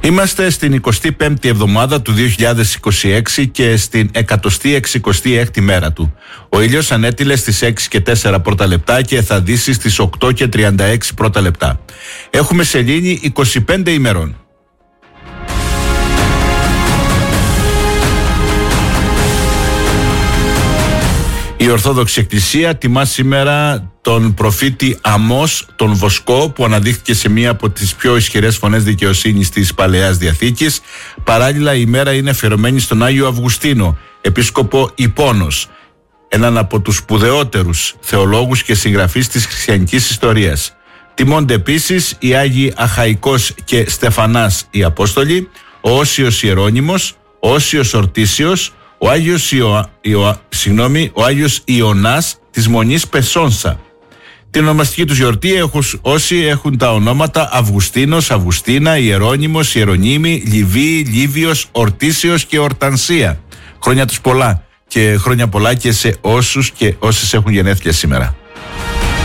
Είμαστε στην 25η εβδομάδα του 2026 και στην 166η μέρα του. Ο ήλιος ανέτειλε στις 6 και 4 πρώτα λεπτά και θα δύσει στις 8 και 36 πρώτα λεπτά. Έχουμε σελήνη 25 ημερών. Η Ορθόδοξη Εκκλησία τιμά σήμερα τον προφήτη Αμώς, τον Βοσκό, που αναδείχθηκε σε μία από τις πιο ισχυρές φωνές δικαιοσύνης της Παλαιάς Διαθήκης. Παράλληλα, η μέρα είναι αφιερωμένη στον Άγιο Αυγουστίνο, επίσκοπο Ιππώνος, έναν από τους σπουδαιότερους θεολόγους και συγγραφείς της χριστιανικής ιστορίας. Τιμώνται επίσης οι Άγιοι Αχαϊκός και Στεφανάς οι Απόστολοι, ο Όσιος Ιερώνυμος, ο Όσιος Ορτίσιος, ο Άγιος Ιωνάς της Μονής Πεσόνσα. Την ονομαστική τους γιορτή όσοι έχουν τα ονόματα Αυγουστίνος, Αυγουστίνα, Ιερώνυμος, Ιερονίμη, Λιβύη, Λίβιος, Ορτίσιος και Ορτανσία. Χρόνια τους πολλά και χρόνια πολλά και σε όσους και όσες έχουν γενέθλια σήμερα.